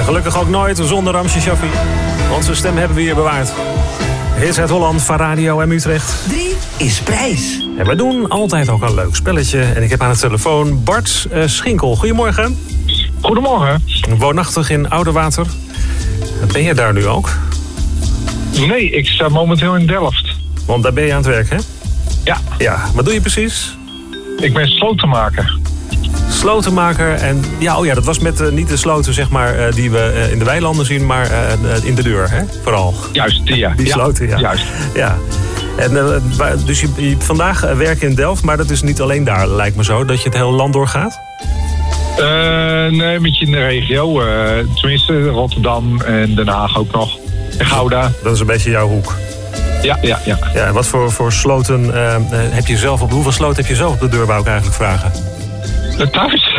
gelukkig ook nooit zonder Ramse Shaffi. Want zijn stem hebben we hier bewaard. Hits uit Holland, van Radio en Utrecht. 3 is prijs. En we doen altijd ook een leuk spelletje. En ik heb aan de telefoon Bart Schinkel. Goedemorgen. Goedemorgen. Woonachtig in Oudewater. Ben je daar nu ook? Nee, ik sta momenteel in Delft. Want daar ben je aan het werk, hè? Ja. Ja, wat doe je precies? Ik ben slotenmaker. Slotenmaker en ja, dat was met niet de sloten zeg maar die we in de weilanden zien, maar in de deur, hè? Vooral. Juist, ja. Die sloten, ja. Juist. Ja. En, dus je vandaag werken in Delft, maar dat is niet alleen daar, lijkt me zo, dat je het hele land doorgaat? Nee, een beetje in de regio. Tenminste, Rotterdam en Den Haag ook nog. En Gouda. Dat is een beetje jouw hoek. Ja. Ja, wat voor sloten heb je zelf hoeveel sloten heb je zelf op de deur, wou ik eigenlijk vragen? Thuis?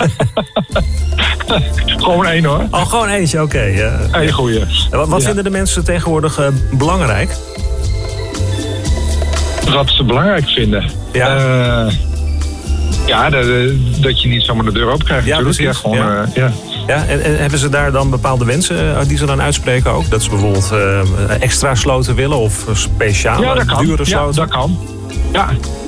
Gewoon één hoor. Oh, gewoon eentje, oké. Een goeie. Wat vinden de mensen tegenwoordig belangrijk? Wat ze belangrijk vinden? Ja. Dat je niet zomaar de deur open krijgt. Ja, natuurlijk. precies. Ja, gewoon, ja. Ja, en hebben ze daar dan bepaalde wensen die ze dan uitspreken ook? Dat ze bijvoorbeeld extra sloten willen of speciale, dure sloten? Ja, dat kan. Ja.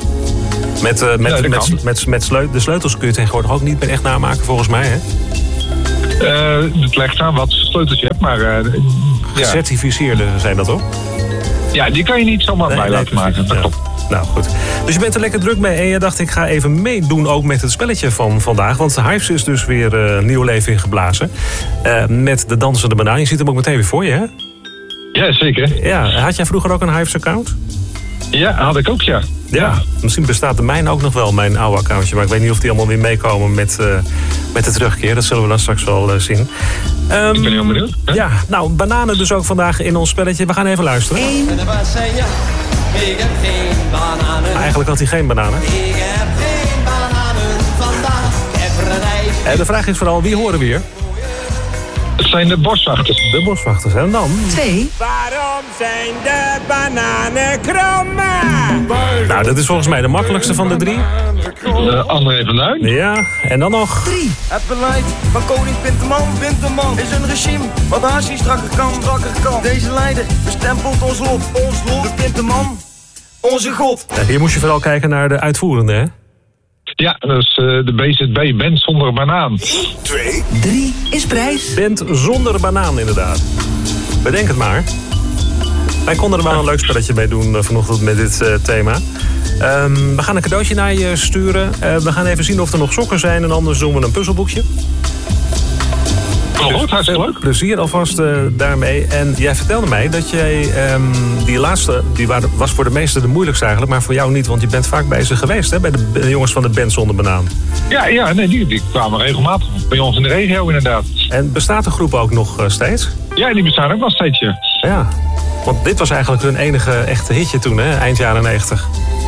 De sleutels kun je tegenwoordig ook niet meer echt namaken, volgens mij, hè? Het legt aan wat sleutels je hebt, maar... Gecertificeerde zijn dat, toch? Ja, die kan je niet zomaar bij laten maken. Dat klopt. Nou, goed. Dus je bent er lekker druk mee en je dacht, ik ga even meedoen ook met het spelletje van vandaag. Want Hives is dus weer nieuw leven ingeblazen. Met de dansende banaan. Je ziet hem ook meteen weer voor je, hè? Ja, zeker. Ja, had jij vroeger ook een Hives-account? Ja, had ik ook, ja. Ja, misschien bestaat de mijne ook nog wel, mijn oude accountje. Maar ik weet niet of die allemaal weer meekomen met de terugkeer. Dat zullen we dan straks wel zien. Ik ben heel benieuwd. Hè? Ja, nou, bananen dus ook vandaag in ons spelletje. We gaan even luisteren. Ik heb geen bananen. Eigenlijk had hij geen bananen. Ik heb geen bananen vandaag. En de vraag is vooral, wie horen we hier? Het zijn de boswachters. De boswachters. En dan? 2. Waarom zijn de bananen kromme? Nou, dat is volgens mij de makkelijkste van de 3. André van Duin. Ja, en dan nog? 3. Het beleid van koning Pinterman is een regime wat haast strakker kan. Deze leider bestempelt ons lot. De Pinterman, onze god. Ja, hier moest je vooral kijken naar de uitvoerende, hè? Ja, dat is de BZB, Band zonder banaan. 3 is prijs. Band zonder banaan, inderdaad. Bedenk het maar. Wij konden er wel een leuk spelletje mee doen vanochtend met dit thema. We gaan een cadeautje naar je sturen. We gaan even zien of er nog sokken zijn en anders doen we een puzzelboekje. Goed, hartstikke leuk. Plezier alvast daarmee. En jij vertelde mij dat jij die laatste, was voor de meesten de moeilijkste eigenlijk, maar voor jou niet, want je bent vaak bij ze geweest, hè, bij de jongens van de Band zonder banaan. Ja, nee, die kwamen regelmatig bij ons in de regio inderdaad. En bestaat de groep ook nog steeds? Ja, die bestaan ook nog steeds, ja. Ja, want dit was eigenlijk hun enige echte hitje toen, hè, eind jaren 90.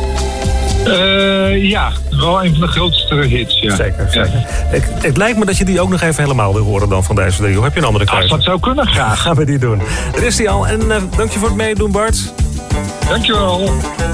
Ja, wel een van de grootste hits, ja. Zeker. Het lijkt me dat je die ook nog even helemaal wil horen dan van deze drie. Heb je een andere keuze? Als dat zou kunnen, graag. Gaan we die doen. Er is die al. En dank je voor het meedoen, Bart. Dankjewel.